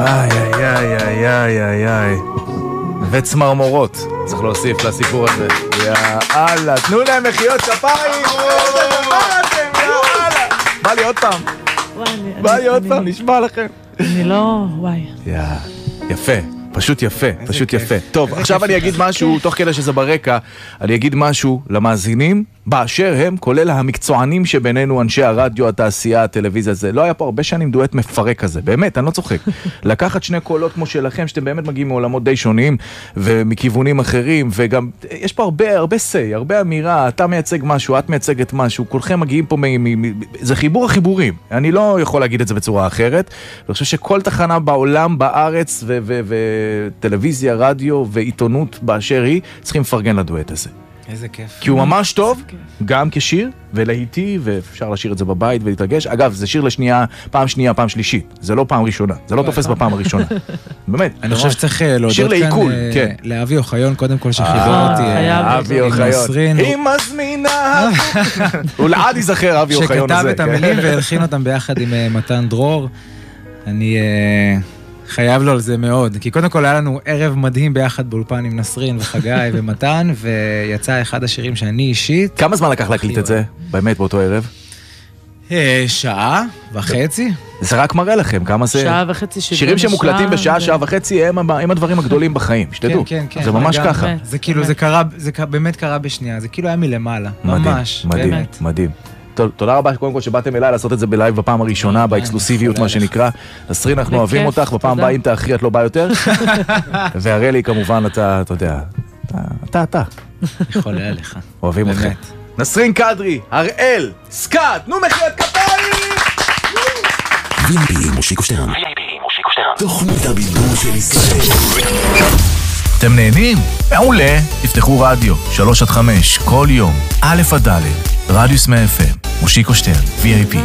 איי. וצמרמורות, צריך להוסיף לסיפור הזה. יאללה, תנו להם מחיאות כפיים. בא לי עוד פעם, נשמע לכם. אני לא, וואי. יפה. פשוט יפה. טוב, עכשיו אני אגיד משהו, תוך כדי שזה ברקע, אני אגיד משהו למאזינים, באשר הם, כולל המקצוענים שבינינו, אנשי הרדיו, התעשייה, הטלוויזיה, זה לא היה פה הרבה שנים דואט מפרק כזה, באמת, אני לא צוחק. לקחת שני קולות כמו שלכם, שאתם באמת מגיעים מעולמות די שונים, ומכיוונים אחרים, וגם, יש פה הרבה סי, הרבה אמירה, אתה מייצג משהו, את מייצגת משהו, כולכם מגיעים פה זה חיבור החיבורים, אני לא יכול להגיד את זה בצורה אחרת, אני חושב שכל תחנה בעולם, בארץ, וטלוויזיה, רדיו ועיתונות באשר היא, צריכים לפרגן לדואט הזה. איזה כיף. כי הוא ממש טוב, גם כשיר, ולהיטי, ואפשר לשיר את זה בבית ולהתרגש. אגב, זה שיר לשנייה, פעם שלישית. זה לא פעם ראשונה. זה לא תופס בפעם הראשונה. באמת. אני חושב שצריך להודות כאן לאבי אוחיון, קודם כל שחיבר אותי. אבי אוחיון. היא מזמינה. הוא לעד ייזכר, אבי אוחיון הזה. שכתב את המילים והלחין אותם ביחד עם מתן דרור. אני חייב לו על זה מאוד, כי קודם כל היה לנו ערב מדהים ביחד באולפן עם נסרין וחגי ומתן, ויצא אחד השירים שאני אישית. כמה זמן לקח להקליט את זה, באמת, באותו ערב? שעה וחצי. זה רק מראה לכם כמה זה... שעה וחצי, שירים שמוקלטים בשעה וחצי הם הדברים הגדולים בחיים, שתדעו. כן. זה ממש ככה. זה כאילו, זה באמת קרה בשנייה, זה כאילו היה מלמעלה. ממש, באמת. מדהים. תודה רבה קודם כל שבאתם אליי לעשות את זה בלייב בפעם הראשונה, באקסקלוסיביות מה שנקרא. נסרין, אנחנו אוהבים אותך, בפעם הבאה אם תאחרי את לא בא יותר. והראה לי כמובן, אתה יודע, אתה. יכול היה לך. אוהבים אותך. נסרין קדרי, הראל, סקאט, תנו מחיאות כפיים! VIP מושיקו שטרן. תוכנית הבידור של ישראל. אתם נהנים? מעולה. תפתחו רדיו, 3-5, כל יום, א' עד ד', רדיוס מ-FM, מושיקו שטרן, VIP.